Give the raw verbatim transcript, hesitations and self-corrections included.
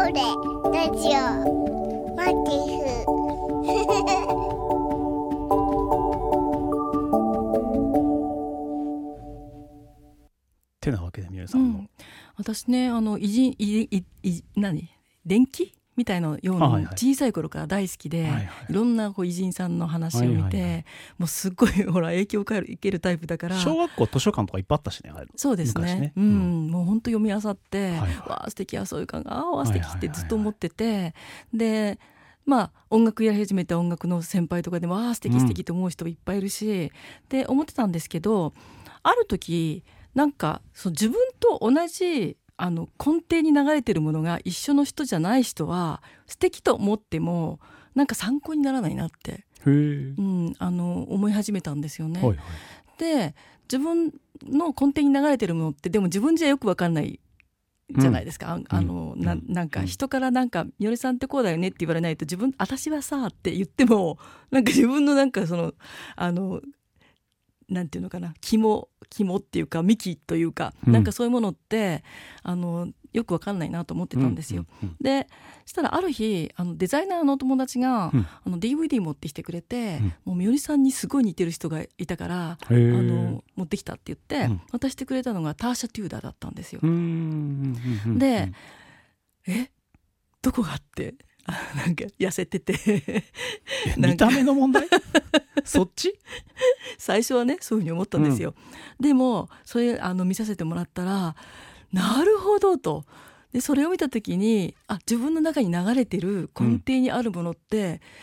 レラジオマティフてなわけでみゆさんも、 うん、私ねあのいじいいい何電気みたいなような小さい頃から大好きで、はいはい、いろんなこう偉人さんの話を見て、はいはいはい、もうすっごいほら影響を受けるタイプだから。 小学校図書館とかいっぱいあったしね。あれそうです ね, ね、うんうん、もう本当読み漁って、はいはい、わあ素敵やそういう感がああ素敵ってずっと思ってて、はいはいはいはい、でまあ音楽やり始めた音楽の先輩とかでもああ素敵素敵と思う人いっぱいいるし、うん、って思ってたんですけど、ある時なんかそう自分と同じあの根底に流れてるものが一緒の人じゃない人は素敵と思ってもなんか参考にならないなって、 へー、 うん、あの思い始めたんですよね、 はいはい、 で自分の根底に流れてるものってでも自分じゃよく分かんないじゃないですか、うん、あの、うん、な, なんか人からなんかみよりさんってこうだよねって言われないと自分私はさって言ってもなんか自分のなんかそのあのなんていうのかな肝肝っていうか幹というか、うん、なんかそういうものってあのよくわかんないなと思ってたんですよ、うんうんうん、でしたらある日あのデザイナーのお友達が、うん、あの ディーブイディー 持ってきてくれて、うん、もうみよりさんにすごい似てる人がいたからあの持ってきたって言って、うん、渡してくれたのがターシャ・テューダーだったんですよ。でえどこがってなんか痩せてて見た目の問題そっち最初はねそういうふうに思ったんですよ、うん、でもそれあの見させてもらったらなるほどと。でそれを見た時にあ自分の中に流れてる根底にあるものって、